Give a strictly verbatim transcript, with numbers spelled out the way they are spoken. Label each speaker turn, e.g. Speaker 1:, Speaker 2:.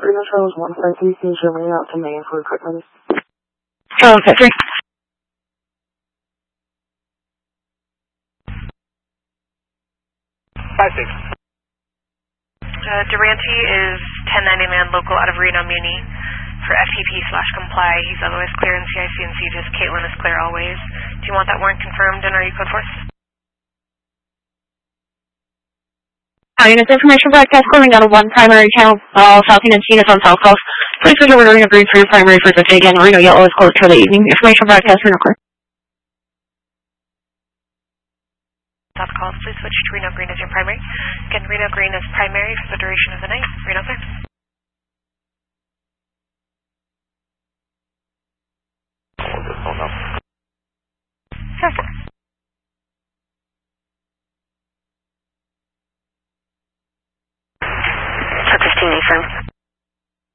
Speaker 1: Reno Charles one five three, change your main out to main for a quick minute.
Speaker 2: Charles one five three.
Speaker 3: five six.
Speaker 4: Uh, Durante is ten ninety man local out of Reno Muni for F T P slash comply. He's otherwise clear in C I C and C, just Caitlin is clear always. Do you want that warrant confirmed and are you code force?
Speaker 2: Uh, units information broadcast calling out of one primary channel, all South Union units on South Coast. Please switch over to Reno Green for your primary for the day again. Reno Yellow is closed for the evening. Information broadcast Reno clear.
Speaker 4: South calls, please switch to Reno Green as your primary. Again, Reno Green is primary for the duration of the night. Reno clear.
Speaker 3: Hold up.
Speaker 4: Four four. For fifteen, affirm.